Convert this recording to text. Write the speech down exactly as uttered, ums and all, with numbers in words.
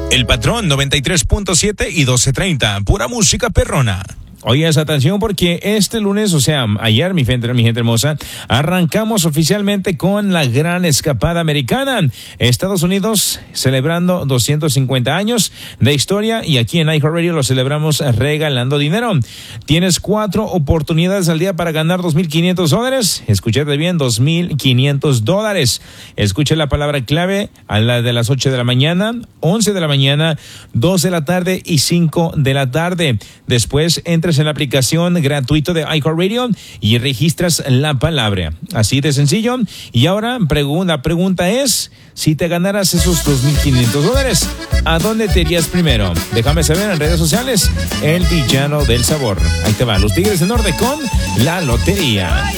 El Patrón noventa y tres punto siete y doce treinta, pura música perrona. Oye, esa atención porque este lunes, o sea, ayer, mi gente, mi gente hermosa, arrancamos oficialmente con la gran escapada americana. Estados Unidos celebrando doscientos cincuenta años de historia y aquí en iHeartRadio lo celebramos regalando dinero. Tienes cuatro oportunidades al día para ganar dos mil quinientos dólares. Escúchate bien, dos mil quinientos dólares. Escucha la palabra clave a la de las ocho de la mañana, once de la mañana, dos de la tarde y cinco de la tarde. Después entra en la aplicación gratuito de iHeartRadio y registras la palabra. Así de sencillo. Y ahora pregunta, la pregunta es, si te ganaras esos dos mil quinientos dólares, ¿a dónde te irías primero? Déjame saber en redes sociales, El Villano del Sabor. Ahí te va, los Tigres del Norte con la lotería.